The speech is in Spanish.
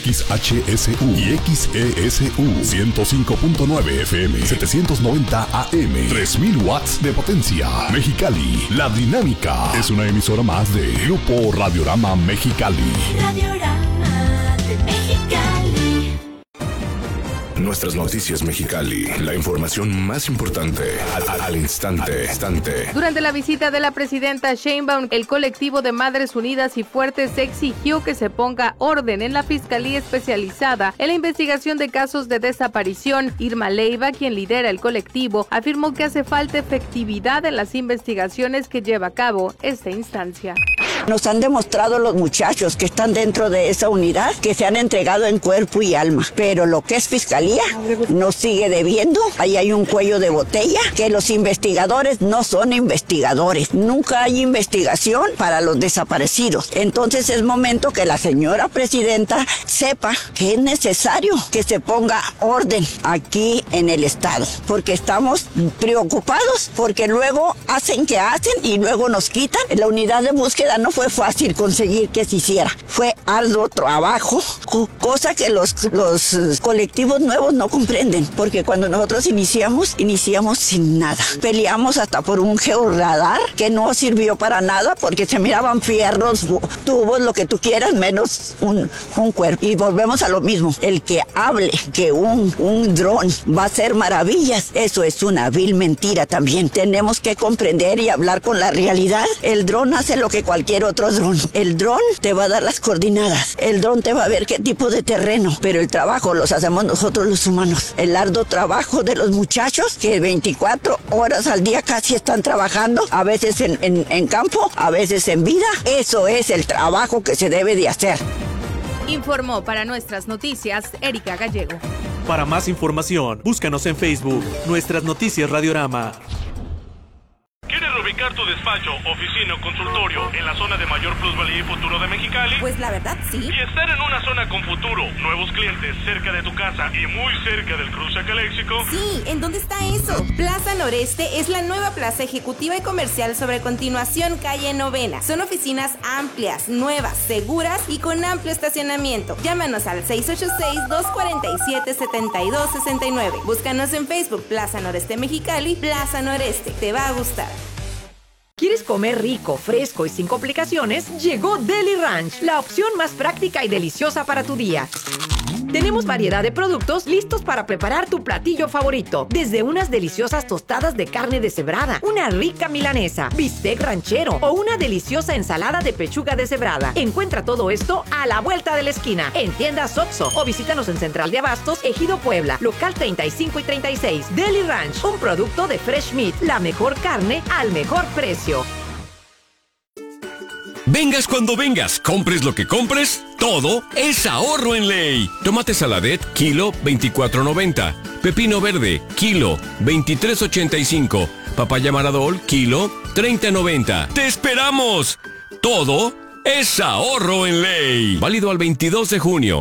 XHSU y XESU 105.9 FM, 790 AM, 3000 watts de potencia. Mexicali, La Dinámica es una emisora más de Grupo Radiorama Mexicali. Radiorama de Mexicali. Nuestras noticias Mexicali, la información más importante al instante. Durante la visita de la presidenta Sheinbaum, el colectivo de Madres Unidas y Fuertes exigió que se ponga orden en la Fiscalía Especializada en la investigación de casos de desaparición. Irma Leiva, quien lidera el colectivo, afirmó que hace falta efectividad en las investigaciones que lleva a cabo esta instancia. Nos han demostrado los muchachos que están dentro de esa unidad que se han entregado en cuerpo y alma, pero lo que es fiscalía nos sigue debiendo. Ahí hay un cuello de botella, que los investigadores no son investigadores. Nunca hay investigación para los desaparecidos. Entonces es momento que la señora presidenta sepa que es necesario que se ponga orden aquí en el estado, porque estamos preocupados, porque luego hacen y luego nos quitan. La unidad de búsqueda no fue fácil conseguir que se hiciera, fue arduo trabajo, cosa que los colectivos nuevos no comprenden, porque cuando nosotros iniciamos sin nada. Peleamos hasta por un georradar que no sirvió para nada, porque se miraban fierros, tubos, lo que tú quieras, menos un cuerpo. Y volvemos a lo mismo, el que hable que un dron va a hacer maravillas, eso es una vil mentira también. Tenemos que comprender y hablar con la realidad. El dron hace lo que cualquier otro dron. El dron te va a dar las coordenadas, el dron te va a ver qué tipo de terreno, pero el trabajo los hacemos nosotros los humanos. El arduo trabajo de los muchachos que 24 horas al día casi están trabajando, a veces en campo, a veces en vida. Eso es el trabajo que se debe de hacer. Informó para Nuestras Noticias Erika Gallego. Para más información, búscanos en Facebook, Nuestras Noticias Radiorama. ¿Quieres reubicar tu despacho, oficina o consultorio en la zona de mayor plusvalía y futuro de Mexicali? Pues la verdad, sí. Y estar en una zona con futuro, nuevos clientes cerca de tu casa y muy cerca del cruce Caléxico. Sí, ¿en dónde está eso? Plaza Noreste es la nueva plaza ejecutiva y comercial sobre Continuación Calle Novena. Son oficinas amplias, nuevas, seguras y con amplio estacionamiento. Llámanos al 686-247-7269. Búscanos en Facebook, Plaza Noreste Mexicali, Plaza Noreste. Te va a gustar. ¿Quieres comer rico, fresco y sin complicaciones? Llegó Deli Ranch, la opción más práctica y deliciosa para tu día. Tenemos variedad de productos listos para preparar tu platillo favorito. Desde unas deliciosas tostadas de carne deshebrada, una rica milanesa, bistec ranchero o una deliciosa ensalada de pechuga deshebrada. Encuentra todo esto a la vuelta de la esquina, en tiendas Oxxo, o visítanos en Central de Abastos, Ejido Puebla, local 35 y 36. Deli Ranch, un producto de Fresh Meat, la mejor carne al mejor precio. Vengas cuando vengas, compres lo que compres, todo es ahorro en ley. Tomate Saladet, kilo 24.90. Pepino verde, kilo 23.85. Papaya Maradol, kilo 30.90. ¡Te esperamos! Todo es ahorro en ley. Válido al 22 de junio.